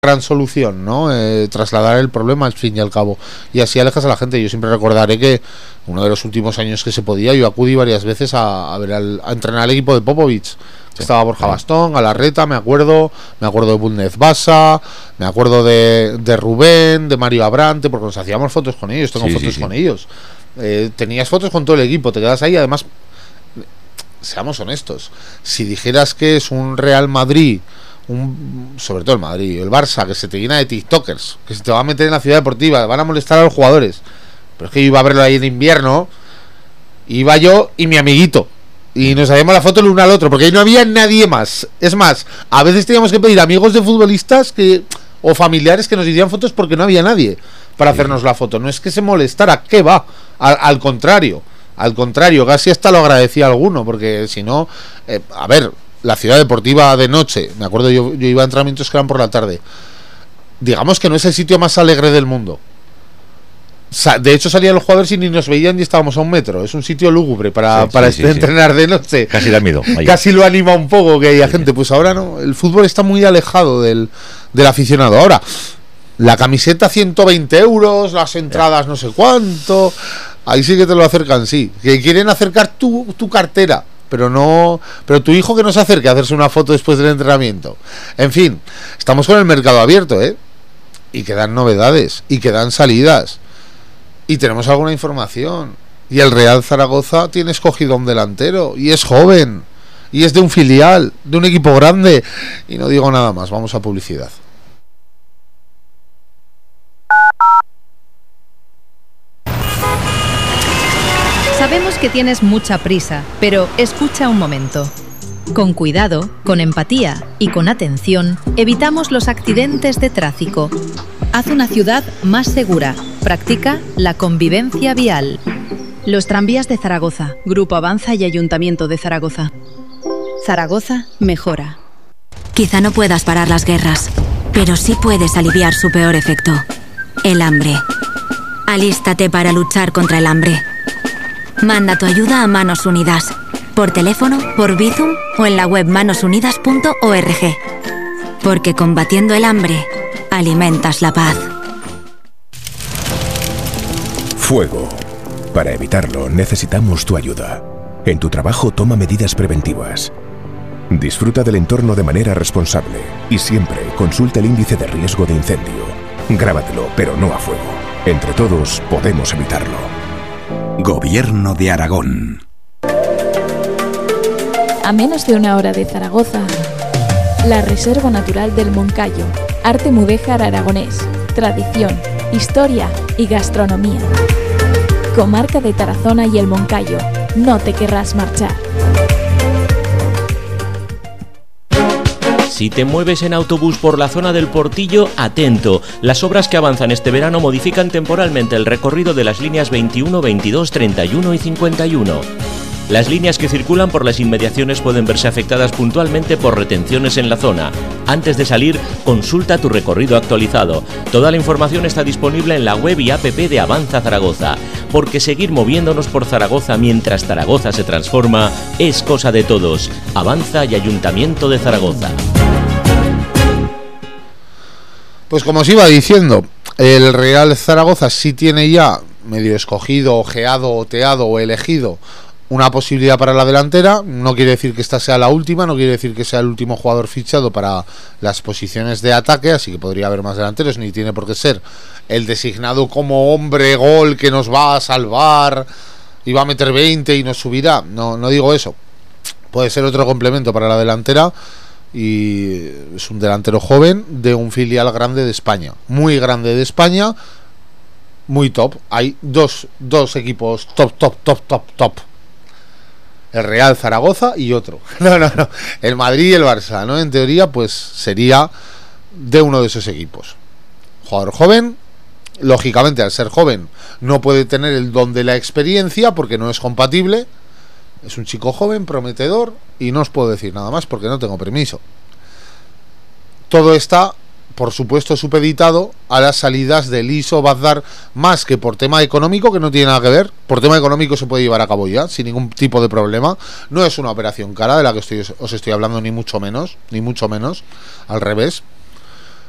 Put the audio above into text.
gran solución, ¿no? Trasladar el problema al fin y al cabo, y así alejas a la gente. Yo siempre recordaré que uno de los últimos años que se podía, yo acudí varias veces a entrenar al equipo de Popovic. Sí. Estaba Borja Bastón, Galarreta, me acuerdo de Bulnes Basa, me acuerdo de Rubén, de Mario Abrante, porque nos hacíamos fotos con ellos. Tengo fotos con ellos. Tenías fotos con todo el equipo, te quedas ahí. Además, seamos honestos, si dijeras que es un Real Madrid, sobre todo el Madrid, el Barça, que se te llena de tiktokers, que se te va a meter en la ciudad deportiva, van a molestar a los jugadores, pero es que yo iba a verlo ahí en invierno, iba yo y mi amiguito, y nos hacíamos la foto el uno al otro, porque ahí no había nadie más. Es más, a veces teníamos que pedir amigos de futbolistas o familiares que nos hicieran fotos porque no había nadie para hacernos la foto. No es que se molestara, ¿qué va? Al contrario, casi hasta lo agradecía a alguno, porque si no, a ver, la ciudad deportiva de noche, me acuerdo, yo iba a entrenamientos que eran por la tarde, digamos que no es el sitio más alegre del mundo. De hecho salían los jugadores y ni nos veían y estábamos a 1 metro. Es un sitio lúgubre para entrenar de noche. Casi da miedo. Casi lo anima un poco que haya gente. Pues ahora no, el fútbol está muy alejado del aficionado. Ahora, la camiseta 120 euros, las entradas no sé cuánto, ahí sí que te lo acercan, sí. Que quieren acercar tu cartera, pero tu hijo que no se acerque a hacerse una foto después del entrenamiento. En fin, estamos con el mercado abierto, y quedan novedades, y quedan salidas, y tenemos alguna información. Y el Real Zaragoza tiene escogido a un delantero, y es joven, y es de un filial, de un equipo grande, y no digo nada más. Vamos a publicidad. Sabemos que tienes mucha prisa, pero escucha un momento. Con cuidado, con empatía y con atención, evitamos los accidentes de tráfico. Haz una ciudad más segura. Practica la convivencia vial. Los tranvías de Zaragoza, Grupo Avanza y Ayuntamiento de Zaragoza. Zaragoza mejora. Quizá no puedas parar las guerras, pero sí puedes aliviar su peor efecto: el hambre. Alístate para luchar contra el hambre. Manda tu ayuda a Manos Unidas, por teléfono, por Bizum o en la web manosunidas.org. Porque combatiendo el hambre, alimentas la paz. Fuego. Para evitarlo, necesitamos tu ayuda. En tu trabajo, toma medidas preventivas. Disfruta del entorno de manera responsable y siempre consulta el índice de riesgo de incendio. Grábatelo, pero no a fuego. Entre todos, podemos evitarlo. Gobierno de Aragón. A menos de 1 hora de Zaragoza, la Reserva Natural del Moncayo, arte mudéjar aragonés, tradición, historia y gastronomía. Comarca de Tarazona y el Moncayo, no te querrás marchar. Si te mueves en autobús por la zona del Portillo, atento. Las obras que avanzan este verano modifican temporalmente el recorrido de las líneas 21, 22, 31 y 51. Las líneas que circulan por las inmediaciones pueden verse afectadas puntualmente por retenciones en la zona. Antes de salir, consulta tu recorrido actualizado. Toda la información está disponible en la web y app de Avanza Zaragoza, porque seguir moviéndonos por Zaragoza mientras Zaragoza se transforma es cosa de todos. Avanza y Ayuntamiento de Zaragoza. Pues como os iba diciendo, el Real Zaragoza sí tiene ya medio escogido, ojeado, oteado o elegido una posibilidad para la delantera. No quiere decir que esta sea la última, no quiere decir que sea el último jugador fichado para las posiciones de ataque, así que podría haber más delanteros, ni tiene por qué ser el designado como hombre gol que nos va a salvar y va a meter 20 y nos subirá. No digo eso. Puede ser otro complemento para la delantera, y es un delantero joven de un filial grande de España, muy grande de España, muy top. Hay dos equipos top. El Real Zaragoza y otro. No. El Madrid y el Barça, ¿no? En teoría, pues sería de uno de esos equipos. Jugador joven, lógicamente al ser joven no puede tener el don de la experiencia porque no es compatible. Es un chico joven, prometedor, y no os puedo decir nada más porque no tengo permiso. Todo está, por supuesto, supeditado a las salidas del ISO Bazdar, más que por tema económico, que no tiene nada que ver. Por tema económico se puede llevar a cabo ya, sin ningún tipo de problema. No es una operación cara de la que os estoy hablando, ni mucho menos, al revés.